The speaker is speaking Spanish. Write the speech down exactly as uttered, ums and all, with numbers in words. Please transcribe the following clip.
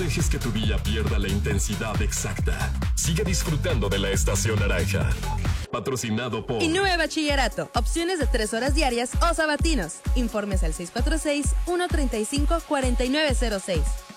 dejes que tu día pierda la intensidad exacta. Sigue disfrutando de la estación naranja. Patrocinado por Inúe Bachillerato. Opciones de tres horas diarias o sabatinos. Informes al seis cuatro seis, uno tres cinco, cuatro nueve cero seis.